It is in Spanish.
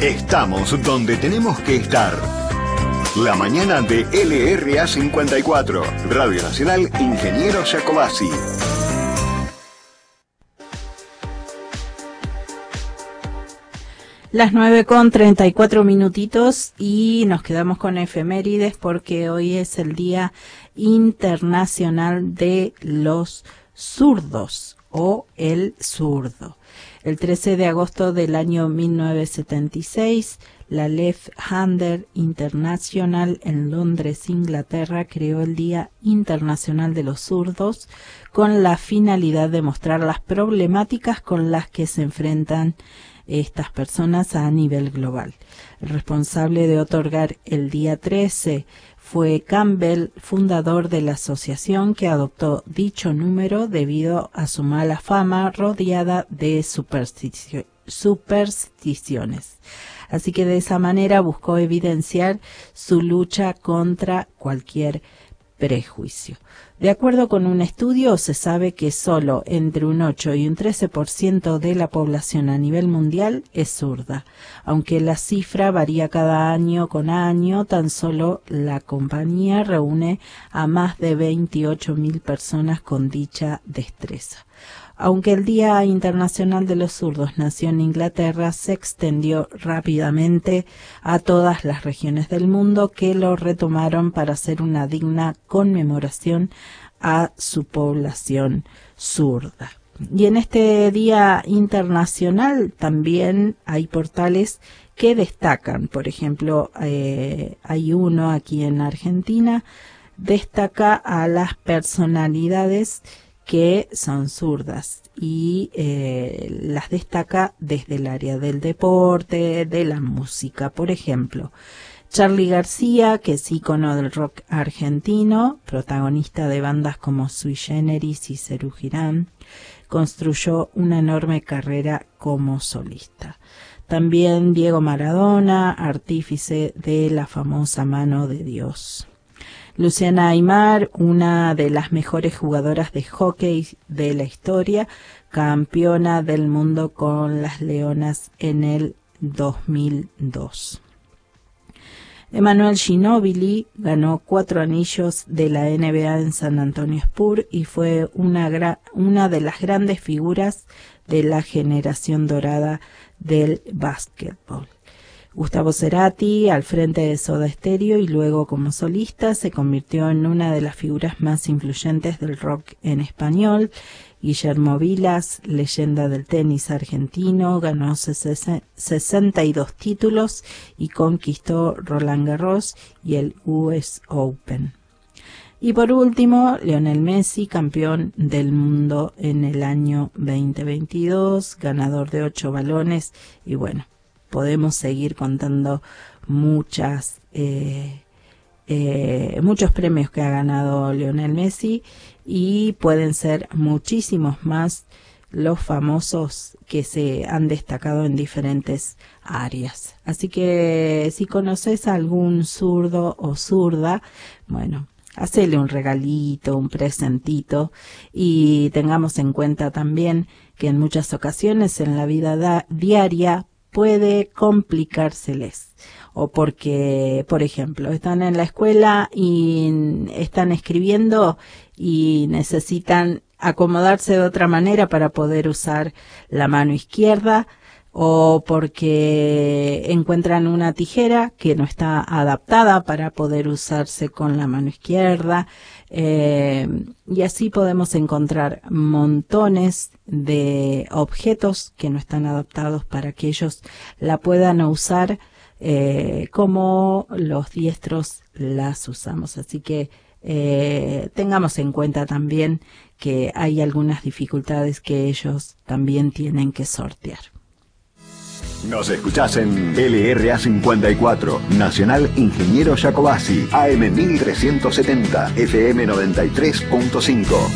Estamos donde tenemos que estar. La mañana de LRA 54, Radio Nacional Ingeniero Jacobasi. Las 9:34 y nos quedamos con efemérides porque hoy es el Día Internacional de los Zurdos o el zurdo. El 13 de agosto del año 1976, la Left Hander International en Londres, Inglaterra, creó el Día Internacional de los Zurdos con la finalidad de mostrar las problemáticas con las que se enfrentan estas personas a nivel global. El responsable de otorgar el día 13 fue Campbell, fundador de la asociación que adoptó dicho número debido a su mala fama rodeada de supersticiones. Así que de esa manera buscó evidenciar su lucha contra cualquier prejuicio. De acuerdo con un estudio, se sabe que solo entre un 8 y un 13% de la población a nivel mundial es zurda. Aunque la cifra varía cada año con año, tan solo la compañía reúne a más de 28.000 personas con dicha destreza. Aunque el Día Internacional de los Zurdos nació en Inglaterra, se extendió rápidamente a todas las regiones del mundo que lo retomaron para hacer una digna conmemoración a su población zurda. Y en este Día Internacional también hay portales que destacan. Por ejemplo, hay uno aquí en Argentina, destaca a las personalidades que son zurdas y las destaca desde el área del deporte, de la música. Por ejemplo, Charly García, que es ícono del rock argentino, protagonista de bandas como Sui Generis y Serú Girán, construyó una enorme carrera como solista. También Diego Maradona, artífice de la famosa mano de Dios. Luciana Aymar, una de las mejores jugadoras de hockey de la historia, campeona del mundo con las Leonas en el 2002. Emmanuel Ginóbili ganó 4 anillos de la NBA en San Antonio Spurs y fue una de las grandes figuras de la generación dorada del básquetbol. Gustavo Cerati, al frente de Soda Stereo y luego como solista, se convirtió en una de las figuras más influyentes del rock en español. Guillermo Vilas, leyenda del tenis argentino, ganó 62 títulos y conquistó Roland Garros y el US Open. Y por último, Lionel Messi, campeón del mundo en el año 2022, ganador de 8 balones y bueno, podemos seguir contando muchos premios que ha ganado Lionel Messi y pueden ser muchísimos más los famosos que se han destacado en diferentes áreas. Así que si conoces a algún zurdo o zurda, bueno, hacele un regalito, un presentito y tengamos en cuenta también que en muchas ocasiones en la vida diaria puede complicárseles, o porque, por ejemplo, están en la escuela y están escribiendo y necesitan acomodarse de otra manera para poder usar la mano izquierda, o porque encuentran una tijera que no está adaptada para poder usarse con la mano izquierda, y así podemos encontrar montones de objetos que no están adaptados para que ellos la puedan usar como los diestros las usamos. Así que tengamos en cuenta también que hay algunas dificultades que ellos también tienen que sortear. Nos escuchás en LRA 54, Nacional Ingeniero Jacobasi, AM 1370, FM 93.5.